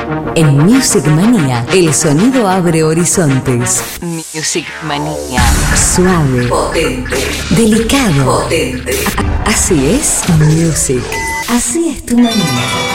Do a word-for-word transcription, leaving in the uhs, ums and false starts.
En Music Manía, el sonido abre horizontes. Music Manía. Suave. Potente. Delicado. Potente. Así es Music. Así es tu manía.